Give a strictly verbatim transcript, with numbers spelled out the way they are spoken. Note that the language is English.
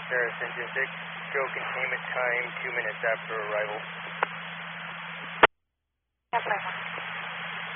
Saracen District. Show containment time two minutes after arrival.